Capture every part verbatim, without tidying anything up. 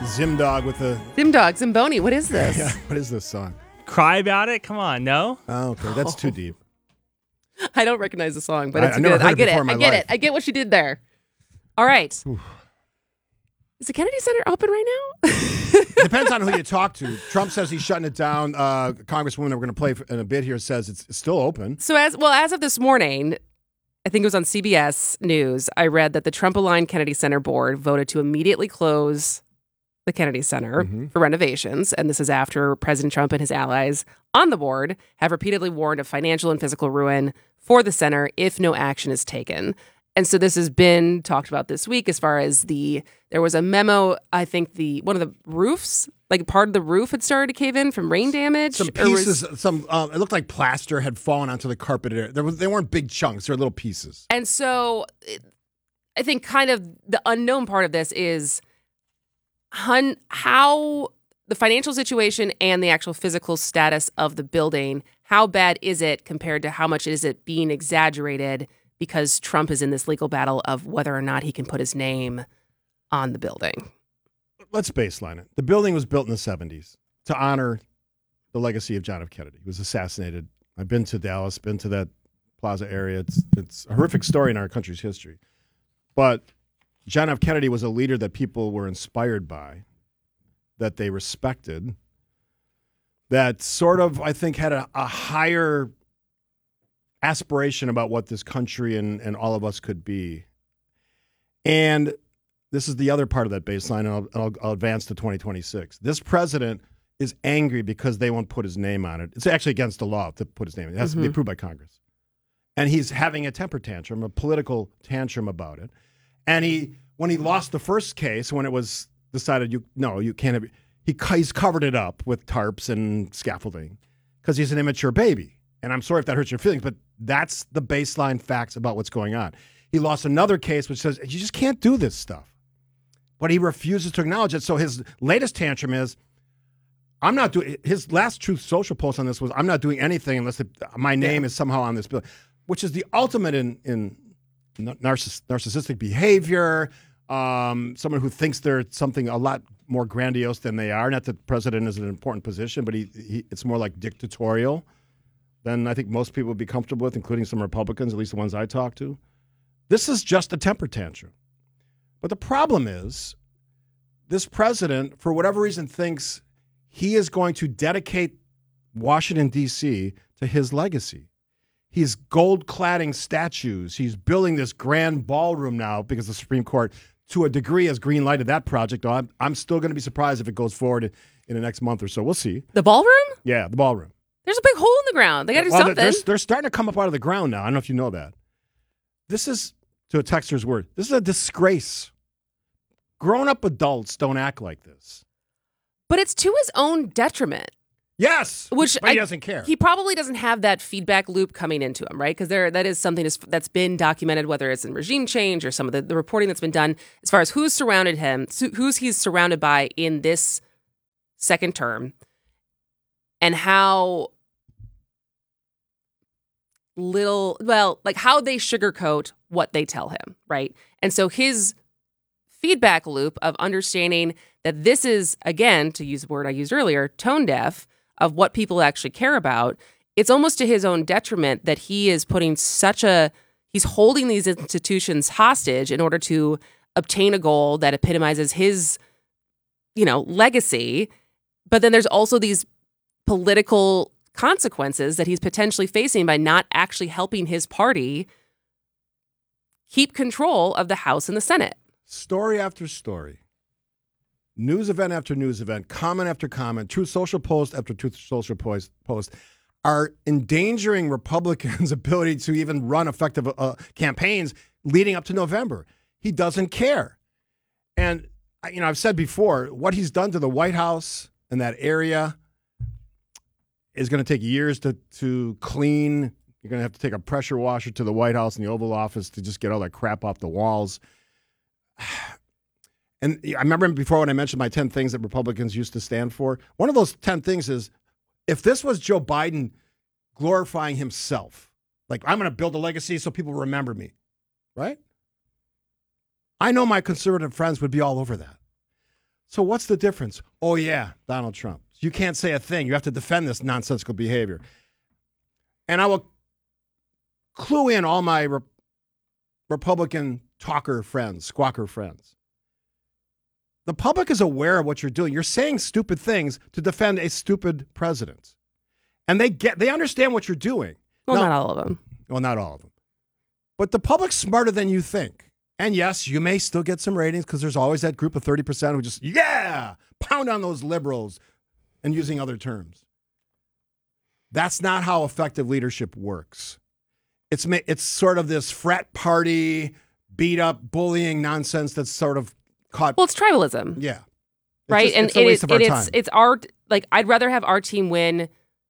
Zimdog with the... Zimdog, Zimboni, what is this? Yeah, what is this song? Cry About It? Come on, no? Oh, okay, that's too deep. I don't recognize the song, but I- it's I never good. heard I it get before it. in my I get life. it. I get what she did there. All right. Is the Kennedy Center open right now? Depends on who you talk to. Trump says he's shutting it down. Uh, Congresswoman that we're going to play in a bit here says it's it's still open. So as well as of this morning, I think it was on C B S News, I read that the Trump-aligned Kennedy Center board voted to immediately close the Kennedy Center Mm-hmm. for renovations. And this is after President Trump and his allies on the board have repeatedly warned of financial and physical ruin for the center if no action is taken. And so this has been talked about this week as far as the, there was a memo, I think the, one of the roofs, like part of the roof had started to cave in from rain damage. Some or was- pieces, some um, it looked like plaster had fallen onto the carpet. There was, they weren't big chunks; they were little pieces. And so it- I think kind of the unknown part of this is hun- how the financial situation and the actual physical status of the building, how bad is it compared to how much is it being exaggerated because Trump is in this legal battle of whether or not he can put his name on the building. Let's baseline it. The building was built in the seventies to honor the legacy of John F. Kennedy. He was assassinated. I've been to Dallas, been to that plaza area. It's it's a horrific story in our country's history. But John F. Kennedy was a leader that people were inspired by, that they respected, that sort of, I think, had a, a higher aspiration about what this country and, and all of us could be. And this is the other part of that baseline, and I'll, I'll, I'll advance to twenty twenty-six. This president is angry because they won't put his name on it. It's actually against the law to put his name on it. It has Mm-hmm. to be approved by Congress. And he's having a temper tantrum, a political tantrum about it. And he, when he lost the first case, when it was decided, you no, you can't have, he, he's covered it up with tarps and scaffolding because he's an immature baby. And I'm sorry if that hurts your feelings, but that's the baseline facts about what's going on. He lost another case which says, you just can't do this stuff. But he refuses to acknowledge it. So his latest tantrum is, I'm not doing, his last Truth Social post on this was, I'm not doing anything unless it, my name is somehow on this bill, which is the ultimate in, in narciss, narcissistic behavior, um, someone who thinks they're something a lot more grandiose than they are. Not that the president is an important position, but he, he it's more like dictatorial than I think most people would be comfortable with, including some Republicans, at least the ones I talk to. This is just a temper tantrum. But the problem is, this president, for whatever reason, thinks he is going to dedicate Washington, D C to his legacy. He's gold-cladding statues. He's building this grand ballroom now because the Supreme Court, to a degree, has green-lighted that project. I'm, I'm still going to be surprised if it goes forward in, in the next month or so. We'll see. The ballroom? Yeah, the ballroom. There's a big hole in the ground. They got to do Well, something. they're, they're starting to come up out of the ground now. I don't know if you know that. This is, to a texter's word, this is a disgrace. Grown-up adults don't act like this. But it's to his own detriment. Yes, Which but he I- doesn't care. He probably doesn't have that feedback loop coming into him, right? Because there, that is something that's- that's been documented, whether it's in regime change or some of the, the reporting that's been done as far as who's surrounded him, su- who's he's surrounded by in this second term, and how little, well, like how they sugarcoat what they tell him, right? And so his feedback loop of understanding that this is, again, to use the word I used earlier, tone deaf of what people actually care about, it's almost to his own detriment that he is putting such a, he's holding these institutions hostage in order to obtain a goal that epitomizes his, you know, legacy. But then there's also these political consequences that he's potentially facing by not actually helping his party keep control of the House and the Senate. Story after story. News event after news event, comment after comment, Truth Social post after Truth Social post, post are endangering Republicans' ability to even run effective uh, campaigns leading up to November. He doesn't care. And, you know, I've said before, what he's done to the White House and that area is going to take years to, to clean. You're going to have to take a pressure washer to the White House and the Oval Office to just get all that crap off the walls. And I remember before when I mentioned my ten things that Republicans used to stand for. One of those ten things is, if this was Joe Biden glorifying himself, like, I'm going to build a legacy so people remember me, right? I know my conservative friends would be all over that. So what's the difference? Oh, yeah, Donald Trump. You can't say a thing. You have to defend this nonsensical behavior. And I will clue in all my re- Republican talker friends, squawker friends. The public is aware of what you're doing. You're saying stupid things to defend a stupid president. And they get, they understand what you're doing. Well, Now- not all of them. Well, not all of them. But the public's smarter than you think. And yes, you may still get some ratings because there's always that group of thirty percent who just, yeah, pound on those liberals and using other terms. That's not how effective leadership works. It's ma- it's sort of this frat party, beat up, bullying nonsense that's sort of caught. Well, it's tribalism, Yeah. It's right? just- and it's a it waste is, of our it time. is, it's our, like, I'd rather have our team win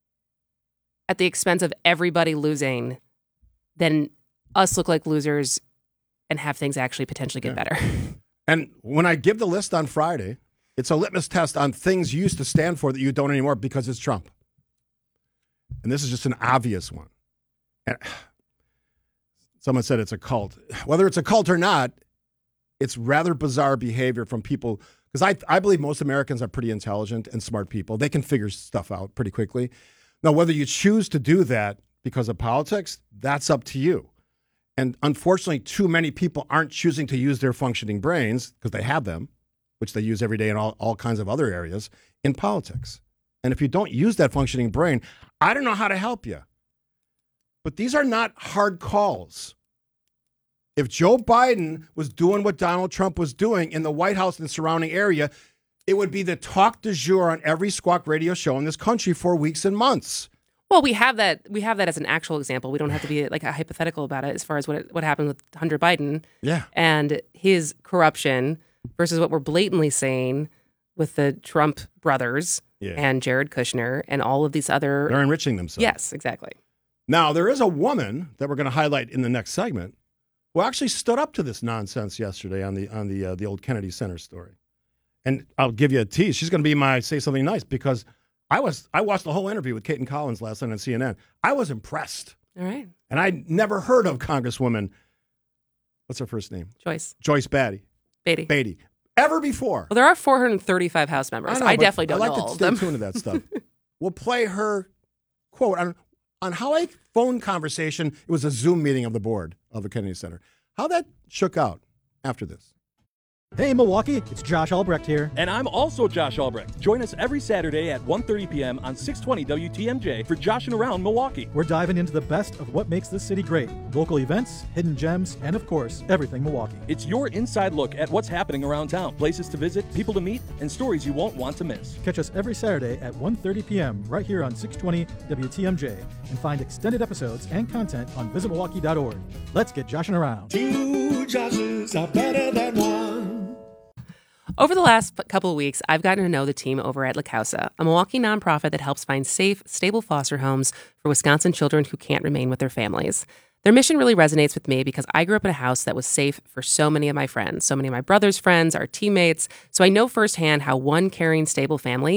at the expense of everybody losing than us look like losers and have things actually potentially get Yeah. better. And when I give the list on Friday, it's a litmus test on things you used to stand for that you don't anymore because it's Trump. And this is just an obvious one. And someone said it's a cult. Whether it's a cult or not, it's rather bizarre behavior from people. Because I, I believe most Americans are pretty intelligent and smart people. They can figure stuff out pretty quickly. Now, whether you choose to do that because of politics, that's up to you. And unfortunately, too many people aren't choosing to use their functioning brains because they have them, which they use every day in all, all kinds of other areas, in politics. And if you don't use that functioning brain, I don't know how to help you. But these are not hard calls. If Joe Biden was doing what Donald Trump was doing in the White House and the surrounding area, it would be the talk du jour on every Squawk radio show in this country for weeks and months. Well, we have that. We have that as an actual example. We don't have to be like a hypothetical about it as far as what what happened with Hunter Biden Yeah. and his corruption versus what we're blatantly saying with the Trump brothers Yeah. and Jared Kushner and all of these other. They're enriching themselves. Yes, exactly. Now, there is a woman that we're going to highlight in the next segment who actually stood up to this nonsense yesterday on the on the uh, the old Kennedy Center story. And I'll give you a tease. She's going to be my Say Something Nice because I was I watched the whole interview with Kaiten Collins last night on C N N. I was impressed. All right. And I'd never heard of Congresswoman, what's her first name? Joyce Joyce Beatty. Beatty. Beatty. Ever before. Well, there are four hundred thirty-five House members. I, know, but definitely don't I like know to all of stay them. tuned to that stuff. We'll play her quote on, on how a phone conversation, it was a Zoom meeting of the board of the Kennedy Center, how that shook out after this. Hey Milwaukee, it's Josh Albrecht here. And I'm also Josh Albrecht. Join us every Saturday at one thirty p.m. on six twenty W T M J for Joshin' Around Milwaukee. We're diving into the best of what makes this city great. Local events, hidden gems, and of course, everything Milwaukee. It's your inside look at what's happening around town, places to visit, people to meet, and stories you won't want to miss. Catch us every Saturday at one thirty p.m. right here on six twenty W T M J and find extended episodes and content on visit milwaukee dot org. Let's get joshing around. Two Joshes are better than one. Over the last p- couple of weeks, I've gotten to know the team over at La Causa, a Milwaukee nonprofit that helps find safe, stable foster homes for Wisconsin children who can't remain with their families. Their mission really resonates with me because I grew up in a house that was safe for so many of my friends, so many of my brother's friends, our teammates. So I know firsthand how one caring, stable family